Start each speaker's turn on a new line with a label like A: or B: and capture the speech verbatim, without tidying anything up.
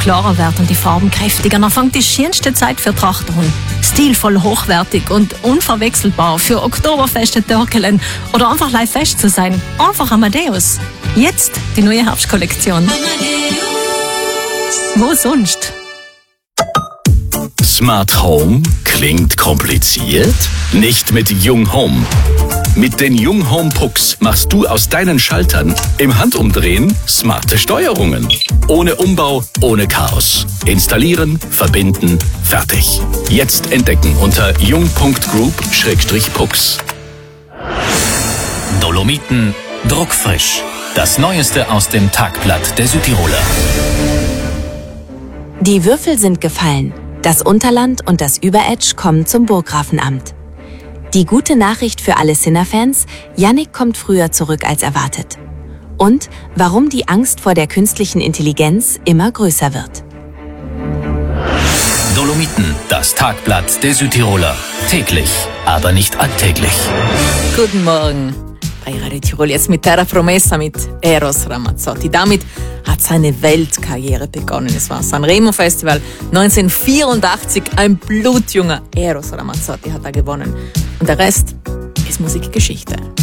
A: klarer wird und die Farben kräftiger. Dann fängt die schönste Zeit für Trachter an. Stilvoll, hochwertig und unverwechselbar für Oktoberfeste, Törkelen oder einfach live fest zu sein. Einfach Amadeus. Jetzt die neue Herbstkollektion. Wo sonst?
B: Smart Home klingt kompliziert? Nicht mit Jung Home. Mit den Jung Home Pucks machst du aus deinen Schaltern im Handumdrehen smarte Steuerungen. Ohne Umbau, ohne Chaos. Installieren, verbinden, fertig. Jetzt entdecken unter jung punkt group schrägstrich pucks.
C: Dolomiten druckfrisch. Das Neueste aus dem Tagblatt der Südtiroler.
D: Die Würfel sind gefallen. Das Unterland und das Überetsch kommen zum Burggrafenamt. Die gute Nachricht für alle Sinner-Fans: Yannick kommt früher zurück als erwartet. Und warum die Angst vor der künstlichen Intelligenz immer größer wird.
C: Dolomiten, das Tagblatt der Südtiroler. Täglich, aber nicht alltäglich.
E: Guten Morgen. Bei Radio Tirol jetzt mit Terra Promessa mit Eros Ramazzotti. Damit hat seine Weltkarriere begonnen. Es war Sanremo Festival neunzehnhundertvierundachtzig. Ein blutjunger Eros Ramazzotti hat da gewonnen. Und der Rest ist Musikgeschichte.